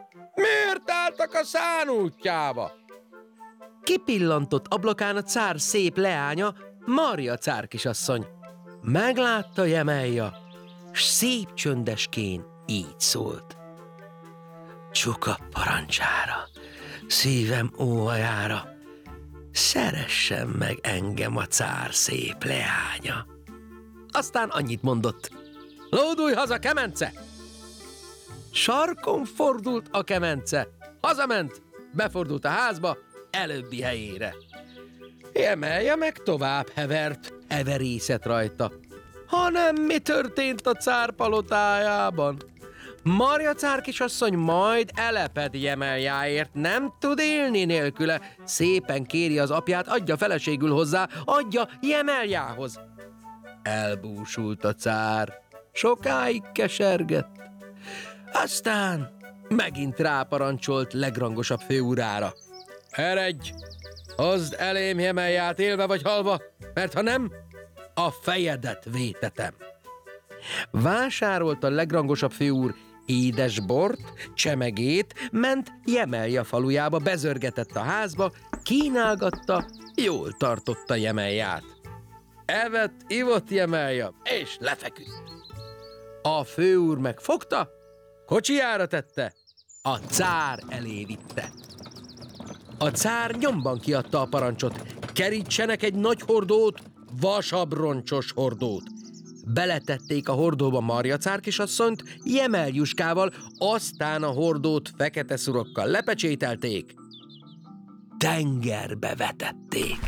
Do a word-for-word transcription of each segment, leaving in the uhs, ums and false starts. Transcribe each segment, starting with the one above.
Miért álltak a szán útjába? Kipillantott ablakán a cár szép leánya, Marja cárkisasszony. Meglátta Jemelja, s szép csöndeskén így szólt. Csuka parancsára, szívem óhajára, szeressen meg engem a cár szép leánya. Aztán annyit mondott. Lódulj haza, kemence! Sarkon fordult a kemence, hazament, befordult a házba, előbbi helyére. Jemelja meg tovább hevert, everészet rajta. Hanem mi történt a cár palotájában? Marja cárkisasszony majd eleped Jemeljáért, nem tud élni nélküle. Szépen kéri az apját, adja feleségül hozzá, adja Jemeljához. Elbúsult a cár, sokáig kesergett. Aztán megint ráparancsolt legrangosabb főurára. Eredj, hozd elém Jemelját élve vagy halva, mert ha nem, a fejedet vétetem. Vásárolt a legrangosabb főúr édes bort, csemegét, ment Jemelja falujába, bezörgetett a házba, kínálgatta, jól tartotta Jemelját. Evett, ivott Jemelja, és lefeküdt. A főúr megfogta, kocsijára tette, a cár elé vitte. A cár nyomban kiadta a parancsot, kerítsenek egy nagy hordót, vasabroncsos hordót. Beletették a hordóba Marja cárkisasszonyt Jemeljuskával, aztán a hordót fekete szurokkal lepecsételték, tengerbe vetették.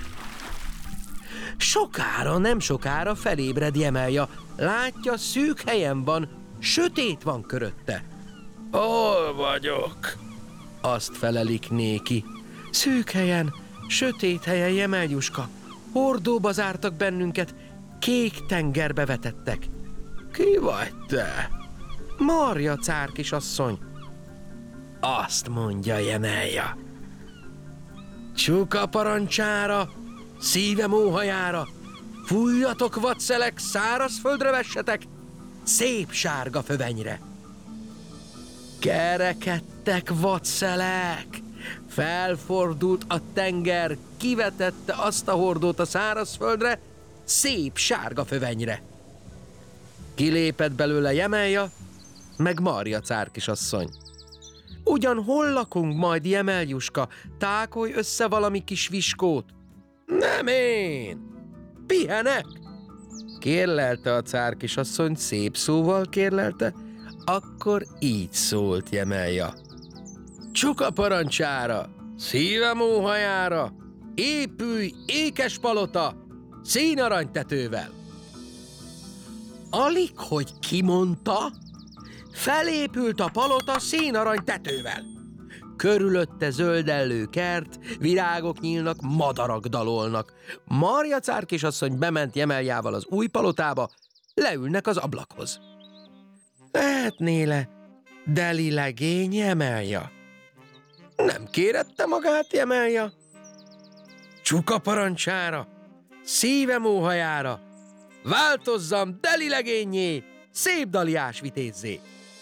Sokára, nem sokára felébred Jemelja, látja, szűk helyen van, sötét van körötte. Hol vagyok? Azt felelik néki. Szűk helyen, sötét helyen, Jemeljuska. Hordóba zártak bennünket, kék tengerbe vetettek. Ki vagy te? Marja cárkisasszony. Azt mondja Jemelja. Csuka parancsára, szívem óhajára, fújjatok vadszelek, szárazföldre vessetek, szép sárga fövenyre. Kerekedtek vadszelek, felfordult a tenger, kivetette azt a hordót a szárazföldre, szép sárga fövenyre. Kilépett belőle Jemelja, meg Marja cárkisasszony. Ugyan hol lakunk majd, Jemeljuska? Tákolj össze valami kis viskót. Nem én! Pihenek! Kérlelte a cárkisasszony, szép szóval kérlelte, akkor így szólt Jemelja. Csuka parancsára, szívem óhajára, épülj ékes palota, színaranytetővel. Alig, hogy kimondta, felépült a palota színaranytetővel. Körülötte zöldellő kert, virágok nyílnak, madarak dalolnak. Marja cárkisasszony bement Jemeljával az új palotába, leülnek az ablakhoz. Lehetné le deli legény Jemelja? Nem kérette magát Jemelja? Csuka parancsára, szívem óhajára, változzam deli legényé, szép daliás vitézzé.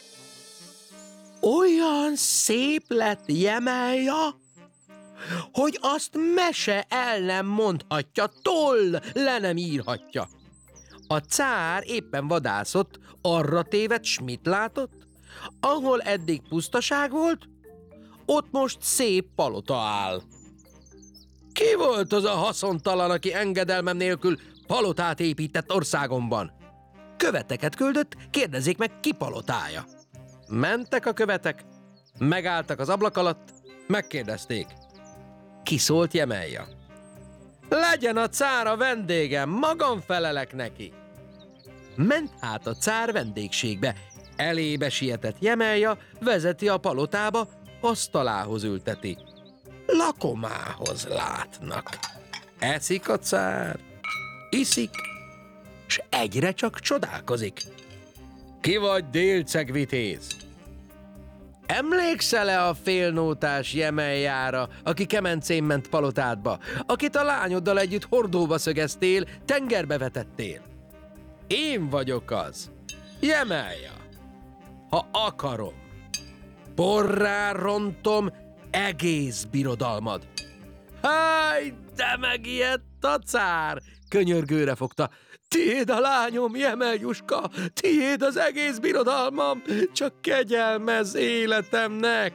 Olyan szép lett Jemelja, hogy azt mese el nem mondhatja, toll le nem írhatja. A cár éppen vadászott, arra tévedt, s mit látott? Ahol eddig pusztaság volt, ott most szép palota áll. Ki volt az a haszontalan, aki engedelmem nélkül palotát épített országomban? Követeket küldött, kérdezzék meg, ki palotája. Mentek a követek, megálltak az ablak alatt, megkérdezték. Ki szólt Jemelja? Legyen a cár a vendégem, magam felelek neki. Ment hát a cár vendégségbe, elébe sietett Jemelja, vezeti a palotába, asztalához ülteti. Lakomához látnak. Eszik a cár, iszik, s egyre csak csodálkozik. Ki vagy, délceg vitéz? Emlékszel-e a félnótás Jemeljára, aki kemencén ment palotádba, akit a lányoddal együtt hordóba szögeztél, tengerbe vetettél? Én vagyok az, Jemelja, ha akarom. porrá rontom egész birodalmad. Háj, de megijedt a cár! Könyörgőre fogta. Tiéd a lányom, Jemeljuska, tiéd az egész birodalmam, csak kegyelmez életemnek.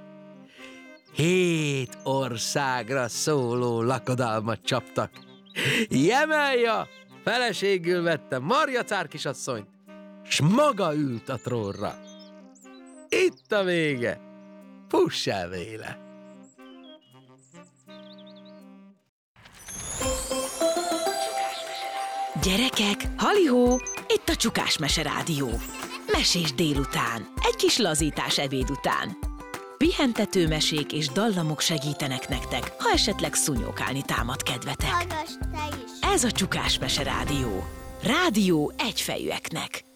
Hét országra szóló lakodalmat csaptak. Jemelja feleségül vette Marja cárkisasszonyt, s maga ült a trónra. Itt a vége. Fuss el véle! Gyerekek, halihó! Itt a Csukás Mese Rádió. Mesés délután, egy kis lazítás ebéd után. Pihentető mesék és dallamok segítenek nektek, ha esetleg szúnyókálni támad kedvetek. Hallgass te is! Ez a Csukás Mese Rádió. Rádió egyfejűeknek.